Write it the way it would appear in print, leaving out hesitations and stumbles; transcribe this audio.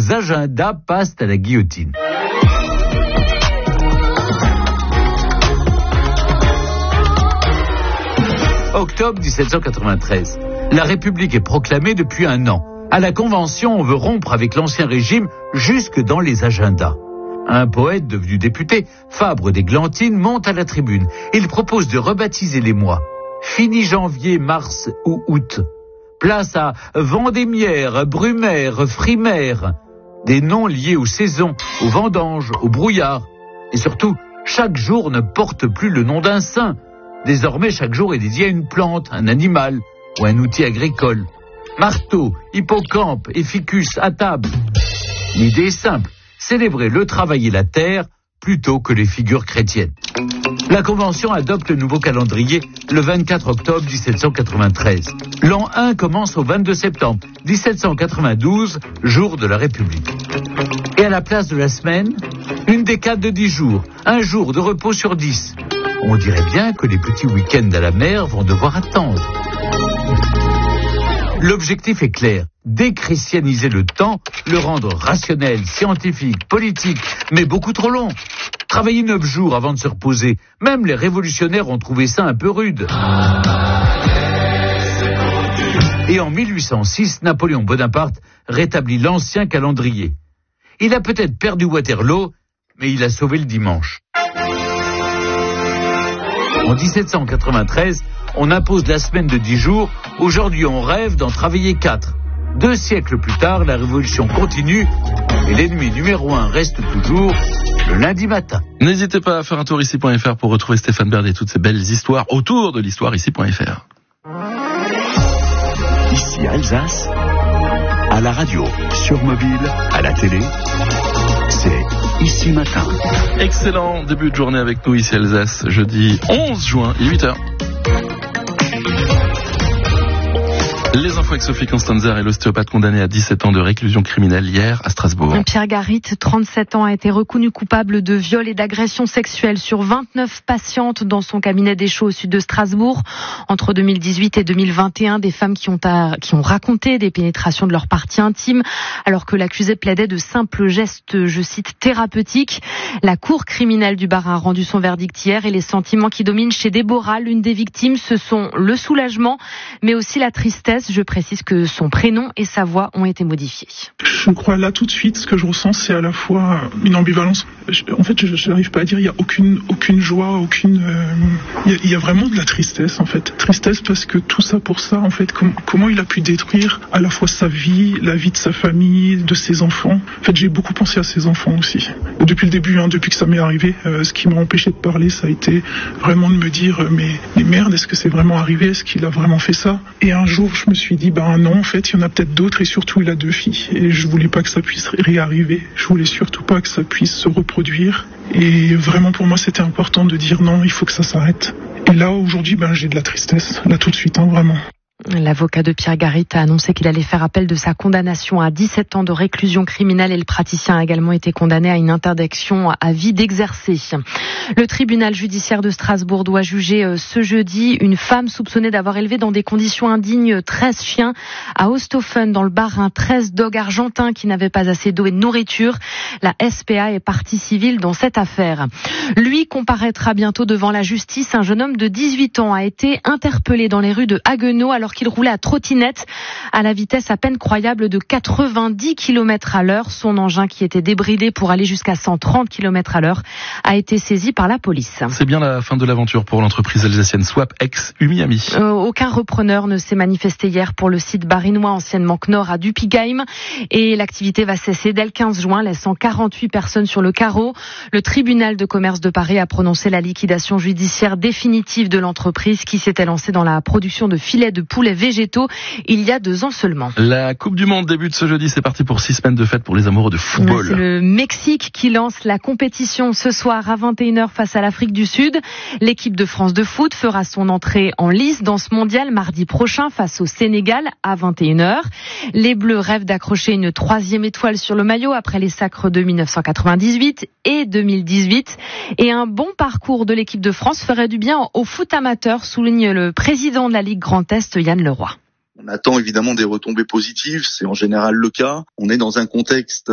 agendas passent à la guillotine. Octobre 1793. La République est proclamée depuis un an. À la Convention, on veut rompre avec l'ancien régime jusque dans les agendas. Un poète devenu député, Fabre d'Églantine, monte à la tribune. Il propose de rebaptiser les mois. Fini janvier, mars ou août. Place à Vendémiaire, Brumaire, Frimaire. Des noms liés aux saisons, aux vendanges, au brouillard. Et surtout, chaque jour ne porte plus le nom d'un saint. Désormais, chaque jour est dédié à une plante, un animal ou un outil agricole. Marteau, hippocampe, efficus, à table. L'idée est simple, célébrer le travail et la terre plutôt que les figures chrétiennes. La Convention adopte le nouveau calendrier le 24 octobre 1793. L'an 1 commence au 22 septembre 1792, jour de la République. Et à la place de la semaine, une décade de 10 jours, un jour de repos sur 10. On dirait bien que les petits week-ends à la mer vont devoir attendre. L'objectif est clair, déchristianiser le temps, le rendre rationnel, scientifique, politique, mais beaucoup trop long. Travailler 9 jours avant de se reposer, même les révolutionnaires ont trouvé ça un peu rude. Et en 1806, Napoléon Bonaparte rétablit l'ancien calendrier. Il a peut-être perdu Waterloo, mais il a sauvé le dimanche. En 1793, on impose la semaine de 10 jours. Aujourd'hui, on rêve d'en travailler 4. 2 siècles plus tard, la révolution continue et l'ennemi numéro 1 reste toujours le lundi matin. N'hésitez pas à faire un tour ici.fr pour retrouver Stéphane Bern et toutes ces belles histoires autour de l'histoire ici.fr. Ici Alsace, à la radio, sur mobile, à la télé, c'est Ici Matin. Excellent début de journée avec nous ici Alsace, jeudi 11 juin, il est 8h. Les infos avec Sophie Constanzer et l'ostéopathe condamné à 17 ans de réclusion criminelle hier à Strasbourg. Pierre Garit, 37 ans, a été reconnu coupable de viol et d'agression sexuelle sur 29 patientes dans son cabinet d'Échaud au sud de Strasbourg. Entre 2018 et 2021, des femmes qui ont raconté des pénétrations de leurs parties intimes, alors que l'accusé plaidait de simples gestes, je cite, thérapeutiques. La cour criminelle du Bas-Rhin a rendu son verdict hier et les sentiments qui dominent chez Déborah, l'une des victimes, ce sont le soulagement, mais aussi la tristesse. Je précise que son prénom et sa voix ont été modifiés. Je crois là tout de suite, ce que je ressens, c'est à la fois une ambivalence. En fait, je n'arrive pas à dire, il n'y a aucune joie, il y a vraiment de la tristesse, en fait. Tristesse parce que tout ça pour ça, en fait, comment il a pu détruire à la fois sa vie, la vie de sa famille, de ses enfants. En fait, j'ai beaucoup pensé à ses enfants aussi. Depuis le début, depuis que ça m'est arrivé, ce qui m'a empêché de parler, ça a été vraiment de me dire, mais merde, est-ce que c'est vraiment arrivé? Est-ce qu'il a vraiment fait ça? Et un jour, je me suis dit, non, en fait, il y en a peut-être d'autres et surtout, il a 2 filles. Et je voulais pas que ça puisse réarriver. Je voulais surtout pas que ça puisse se reproduire. Et vraiment, pour moi, c'était important de dire non, il faut que ça s'arrête. Et là, aujourd'hui, j'ai de la tristesse. Là, tout de suite, vraiment. L'avocat de Pierre Garit a annoncé qu'il allait faire appel de sa condamnation à 17 ans de réclusion criminelle et le praticien a également été condamné à une interdiction à vie d'exercer. Le tribunal judiciaire de Strasbourg doit juger ce jeudi une femme soupçonnée d'avoir élevé dans des conditions indignes 13 chiens à Osthofen dans le Bas-Rhin, 13 dogs argentins qui n'avaient pas assez d'eau et de nourriture. La SPA est partie civile dans cette affaire. Lui comparaîtra bientôt devant la justice. Un jeune homme de 18 ans a été interpellé dans les rues de Haguenau alors qu'il roulait à trottinette à la vitesse à peine croyable de 90 km à l'heure. Son engin, qui était débridé pour aller jusqu'à 130 km à l'heure, a été saisi par la police. C'est bien la fin de l'aventure pour l'entreprise alsacienne Swap ex-Umiami. Aucun repreneur ne s'est manifesté hier pour le site barinois anciennement Knorr à Dupigheim et l'activité va cesser dès le 15 juin, laissant 48 personnes sur le carreau. Le tribunal de commerce de Paris a prononcé la liquidation judiciaire définitive de l'entreprise qui s'était lancée dans la production de filets de poulets végétaux il y a 2 ans seulement. La Coupe du Monde débute ce jeudi, c'est parti pour 6 semaines de fête pour les amoureux de football. C'est le Mexique qui lance la compétition ce soir à 21h face à l'Afrique du Sud. L'équipe de France de foot fera son entrée en lice dans ce mondial mardi prochain face au Sénégal à 21h. Les Bleus rêvent d'accrocher une 3e étoile sur le maillot après les sacres de 1998 et 2018. Et un bon parcours de l'équipe de France ferait du bien au foot amateur, souligne le président de la Ligue Grand Est, Yann Leroy. On attend évidemment des retombées positives, c'est en général le cas. On est dans un contexte